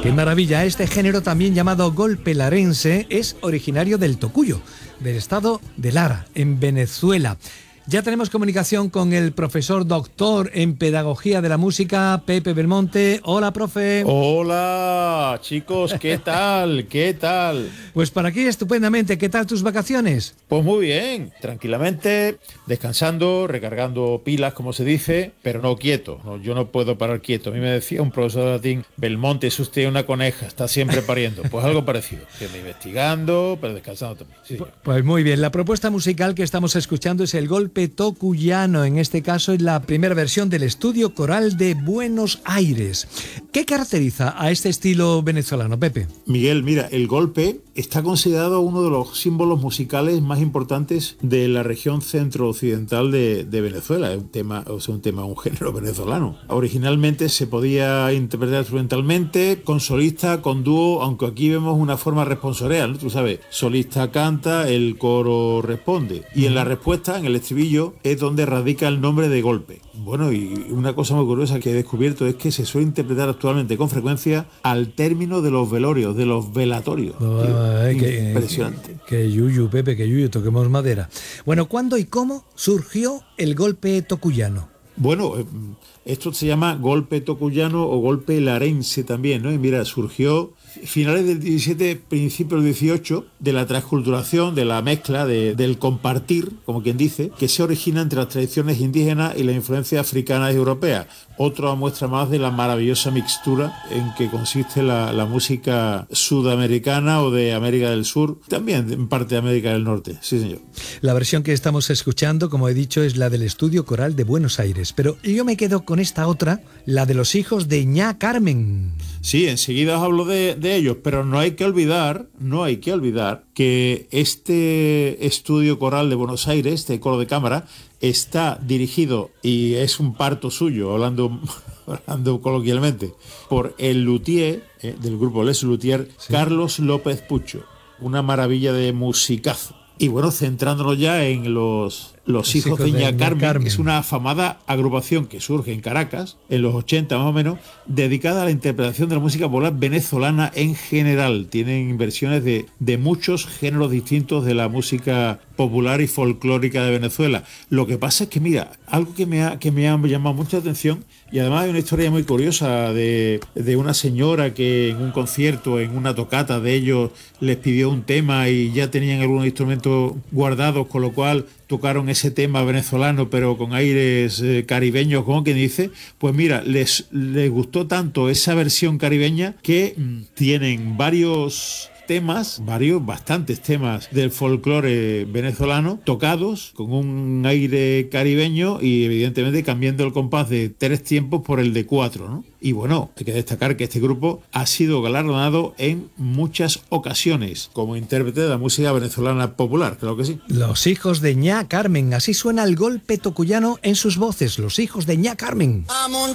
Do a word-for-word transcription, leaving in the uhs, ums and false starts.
¡Qué maravilla! Este género, también llamado golpe larense, es originario del Tocuyo, del estado de Lara, en Venezuela. Ya tenemos comunicación con el profesor doctor en Pedagogía de la Música, Pepe Belmonte. Hola, profe. Hola, chicos, ¿qué tal? ¿Qué tal? Pues por aquí estupendamente. ¿Qué tal tus vacaciones? Pues muy bien, tranquilamente, descansando, recargando pilas, como se dice, pero no quieto. No, yo no puedo parar quieto. A mí me decía un profesor de latín, Belmonte, es usted una coneja, está siempre pariendo. Pues algo parecido, que me investigando, pero descansando también. Sí, pues muy bien, la propuesta musical que estamos escuchando es el golpe tocuyano. En este caso es la primera versión del Estudio Coral de Buenos Aires. ¿Qué caracteriza a este estilo venezolano, Pepe? Miguel, mira, el golpe está considerado uno de los símbolos musicales más importantes de la región centro-occidental de, de Venezuela. Es un tema, o sea, un tema, un género venezolano. Originalmente se podía interpretar instrumentalmente, con solista, con dúo, aunque aquí vemos una forma responsorial, ¿no? Tú sabes, solista canta, el coro responde. Y en la respuesta, en el estribillo, es donde radica el nombre de golpe. Bueno, y una cosa muy curiosa que he descubierto es que se suele interpretar actualmente con frecuencia al término de los velorios, de los velatorios. Oh, ay, que, impresionante. Que, que yuyu, Pepe, que yuyu, toquemos madera. Bueno, ¿cuándo y cómo surgió el golpe tocuyano? Bueno, esto se llama golpe tocuyano o golpe larense también, ¿no? Y mira, surgió finales del diecisiete, principios del dieciocho, de la transculturación, de la mezcla, de, del compartir, como quien dice, que se origina entre las tradiciones indígenas y la influencia africana y europea. Otra muestra más de la maravillosa mixtura en que consiste la, la música sudamericana o de América del Sur, también en parte de América del Norte. Sí, señor. La versión que estamos escuchando, como he dicho, es la del Estudio Coral de Buenos Aires, pero yo me quedo con esta otra, la de los hijos de Ña Carmen. Sí, enseguida os hablo de, de ellos, pero no hay que olvidar, no hay que olvidar que este Estudio Coral de Buenos Aires, este coro de cámara, está dirigido, y es un parto suyo, hablando, hablando coloquialmente, por el luthier eh, del grupo Les Luthier, sí. Carlos López Pucho. Una maravilla de musicazo. Y bueno, centrándonos ya en los, los, los hijos, hijos de Ña Carmen, Carmen, es una afamada agrupación que surge en Caracas, en los ochenta más o menos, dedicada a la interpretación de la música popular venezolana en general. Tienen versiones de, de muchos géneros distintos de la música popular y folclórica de Venezuela. Lo que pasa es que, mira, algo que me ha, que me ha llamado mucha atención, y además hay una historia muy curiosa de, de una señora que en un concierto, en una tocata de ellos, les pidió un tema y ya tenían algunos instrumentos guardados, con lo cual tocaron ese tema venezolano pero con aires eh, caribeños, como quien dice. Pues mira, les, les gustó tanto esa versión caribeña que mm, tienen varios temas, varios, bastantes temas del folclore venezolano tocados con un aire caribeño y evidentemente cambiando el compás de tres tiempos por el de cuatro, ¿no? Y bueno, hay que destacar que este grupo ha sido galardonado en muchas ocasiones como intérprete de la música venezolana popular, claro que sí. Los hijos de Ña Carmen, así suena el golpe tocuyano en sus voces, los hijos de Ña Carmen.